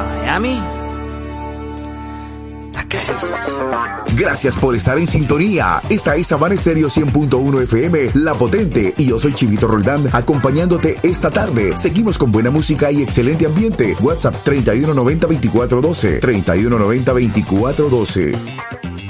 Miami está carísimo. Gracias por estar en sintonía. Esta es Sabana Estéreo 100.1 FM, La Potente, y yo soy Chivito Roldán, acompañándote esta tarde. Seguimos con buena música y excelente ambiente. WhatsApp 3190-2412, 3190-2412.